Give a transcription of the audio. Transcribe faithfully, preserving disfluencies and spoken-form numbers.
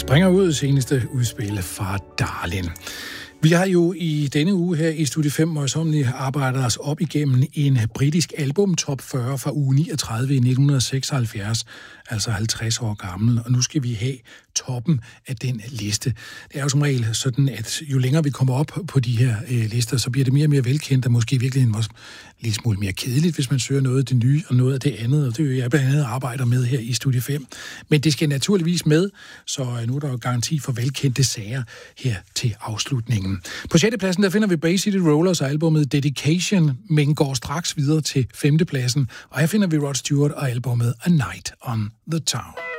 springer ud seneste udspil fra Darlin. Vi har jo i denne uge her i Studie fem møjsommeligt arbejdet os op igennem en britisk album top fyrre fra uge niogtredive i nitten seksoghalvfjerds, altså halvtreds år gammel, og nu skal vi have toppen af den liste. Det er jo som regel sådan, at jo længere vi kommer op på de her øh, lister, så bliver det mere og mere velkendt, og måske i virkeligheden også lidt smule mere kedeligt, hvis man søger noget af det nye og noget af det andet, og det er jo jeg blandt andet arbejder med her i Studie fem. Men det skal naturligvis med, så nu er der jo garanti for velkendte sager her til afslutningen. På sjette pladsen, der finder vi Bay City Rollers og albumet Dedication, men går straks videre til femte pladsen, og her finder vi Rod Stewart og albumet A Night on the Town.